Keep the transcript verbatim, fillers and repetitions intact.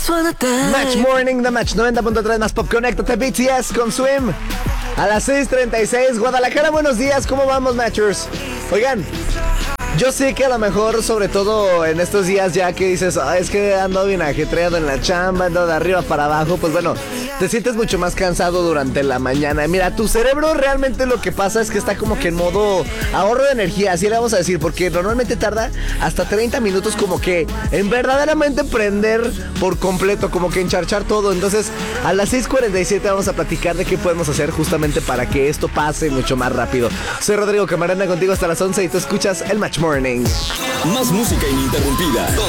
Match Morning, The Match noventa punto tres más Pop. Conéctate, B T S con Swim. A las seis treinta y seis, Guadalajara, buenos días. ¿Cómo vamos, Matchers? Oigan, yo sé que a lo mejor, sobre todo en estos días ya que dices, ah, es que ando bien ajetreado en la chamba, ando de arriba para abajo, pues bueno, te sientes mucho más cansado durante la mañana. Mira, tu cerebro realmente lo que pasa es que está como que en modo ahorro de energía, así le vamos a decir, porque normalmente tarda hasta treinta minutos como que en verdaderamente prender por completo, como que encharchar todo. Entonces, a las seis cuarenta y siete vamos a platicar de qué podemos hacer justamente para que esto pase mucho más rápido. Soy Rodrigo Camarena, contigo hasta las once y tú escuchas el Match Morning. Más música ininterrumpida.